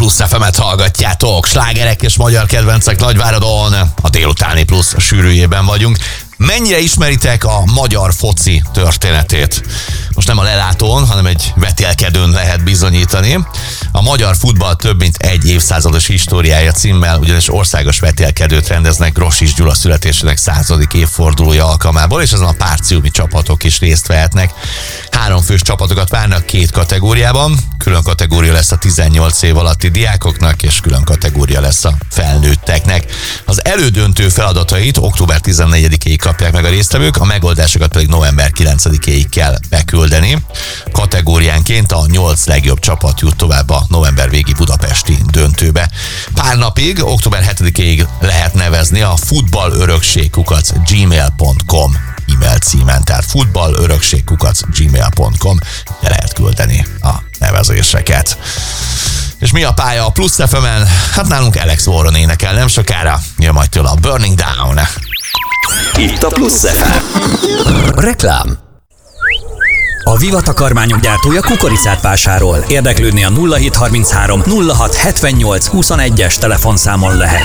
Plusz FM-et hallgatjátok. Slágerek és magyar kedvencek Nagyváradon. A délutáni Plusz sűrűjében vagyunk. Mennyire ismeritek a magyar foci történetét? Most nem a lelátón, hanem egy vetélkedőn lehet bizonyítani. A magyar futball több mint egy évszázados históriája címmel ugyanis országos vetélkedőt rendeznek Grossis Gyula születésének 100. évfordulója alkalmából, és ezen a párciumi csapatok is részt vehetnek. 3 fős csapatokat várnak 2 kategóriában. Külön kategória lesz a 18 év alatti diákoknak, és külön kategória lesz a felnőtteknek. Az elődöntő feladatait október 14-ig kapják meg a résztvevők, a megoldásokat pedig november 9-ig kell beküldeni. Kategóriánként a 8 legjobb csapat jut tovább a november végi budapesti döntőbe. Pár napig, október 7-ig lehet nevezni a futballörökség@gmail.com e-mail címen, tehát futballörökség@gmail.com, de lehet küldeni a nevezéseket. És mi a pálya a Plusz FM-en? Hát nálunk Alex Warren énekel nem sokára, jön majd tőle a Burning Down. Itt a Plusz FM. Reklám. A Viva takarmányok gyártója kukoricát vásárol. Érdeklődni a 0733 06 78 21-es telefonszámon lehet.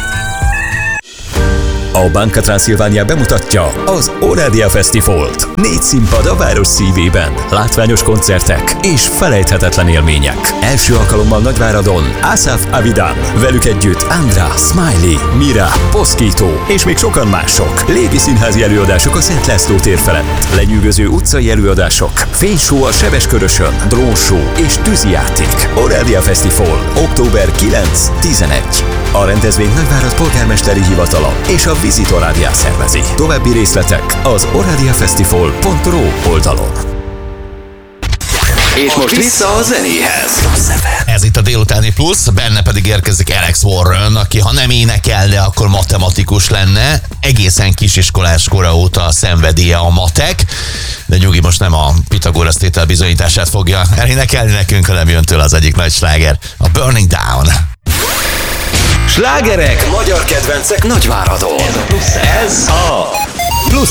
A Banca Transilvania bemutatja az Oradia Fesztivált. 4 színpad a város szívében, látványos koncertek és felejthetetlen élmények. Első alkalommal Nagyváradon Asaf Avidan, velük együtt Andra, Smiley, Mira, Poszkító és még sokan mások. Légi színházi előadások a Szent László tér felett, lenyűgöző utcai előadások, fényshow a Sebeskörösön, drónshow és tűzijáték. Oradia Fesztivál, október 9-11. A rendezvény Nagyvárad polgármesteri hivatala és a Visitor Ádján szervezi. További részletek az oradiafestival.ru oldalon. És most vissza a zenéhez. Ez itt a délutáni Plusz, benne pedig érkezik Alex Warren, aki ha nem énekelne, akkor matematikus lenne. Egészen kisiskolás kora óta szenvedélye a matek, de nyugi, most nem a Pitagorasz tétel bizonyítását fogja elénekelni nekünk, hanem jön tőle az egyik nagy sláger, a Burning Down. Slágerek, magyar kedvencek Nagyváradon. Ez a